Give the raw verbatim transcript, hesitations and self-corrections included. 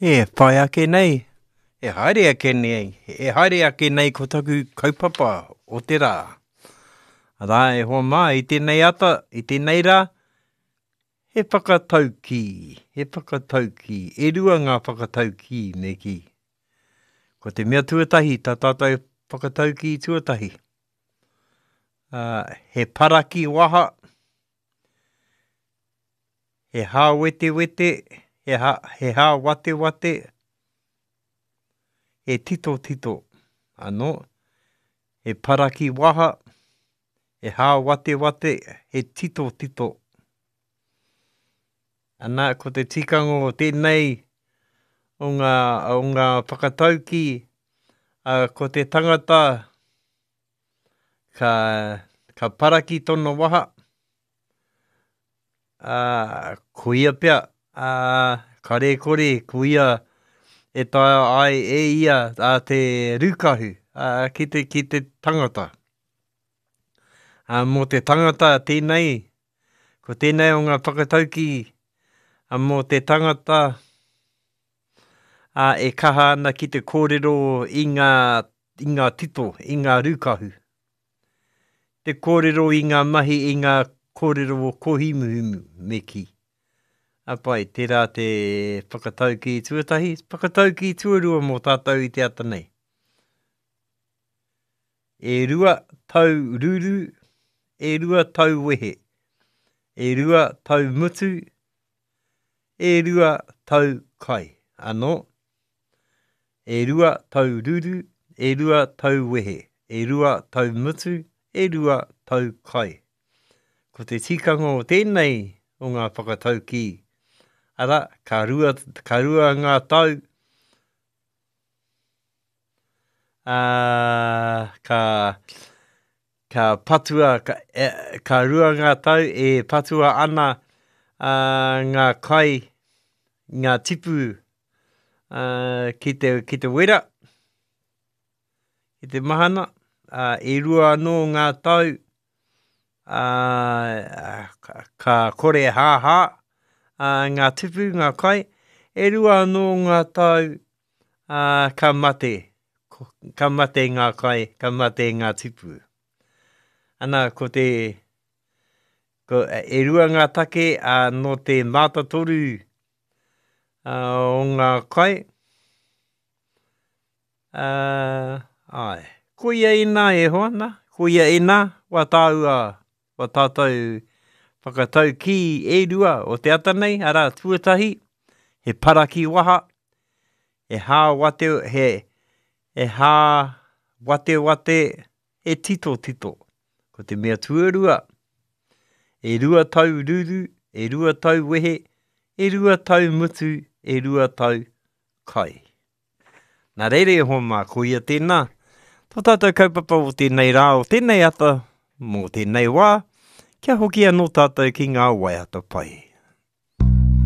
E whai ake nei, e haere ake nei, e haere ake nei ko taku kaupapa o te rā. Rā e hoa mā, i tēnei ata, i tēnei rā, he whakatauki, he whakatauki, e rua ngā whakatauki me ki. Ko te mea tuatahi, tā tātou whakatauki tuatahi. Uh, he paraki waha, he hā wete wete, he hā, he hā wate wate, he tito tito, anō, he paraki waha, he hā wate wate, he tito tito. Anā, ko te tikango tēnei o ngā, o ngā whakatauki, uh, ko te tangata ka, ka paraki tono waha, uh, kuia pia, uh, kare kore, kuia e tae ai e ia a te rukahu, uh, ki, te, ki te tangata. Uh, mō te tangata tēnei, ko tēnei o ngā whakatauki, uh, mō te tangata uh, e kaha ana ki te kōrero i ngā, i ngā tito, i ngā rukahu. Te kōrero i ngā mahi, i ngā kōrero o kohimuhumu me ki. Apai, tērā te whakatauki tuatahi, whakatauki tuarua mō tātou i te ata nei. E rua tau ruru, e rua tau wehe, e rua tau mutu, e rua tau kai. Anō, e rua tau ruru, e rua tau wehe, e rua tau mutu, e rua tau kai. Ko te tikango o tēnei o ngā whakatauki, ara, ka rua, ka rua ngā tau, uh, ka, ka patua, ka, e, ka rua ngā tau e patua ana uh, ngā kai, ngā tipu uh, ki, te, ki te wera, ki te mahana, uh, e rua anō ngā tau, uh, ka, ka kore hāhā, uh, ngā tipu, ngā kai, e rua anō ngā tau uh, ka mate, ka mate ngā kai, ka mate ngā tipu. Ana, ko te, ko, e rua ngā take uh, no te mātatoru uh, o ngā kai, uh, ai, ko ia ina e hoana, ko ia ina, wa tāua, wa tātou whakatau ki e rua o te ata nei, ara tuatahi, he paraki waha, he hā wate, he, he hā wate wate, he tito tito, ko te mea tuarua, e rua tau ruru, e rua tau wehe, e rua tau mutu, e rua tau kai. Nā reire ho mā, ko ia tēnā, tō tātou kaupapa o tēnei rā, o tēnei ata, mō tēnei wā, kia hoki anō tātou ki ngā waiata pai.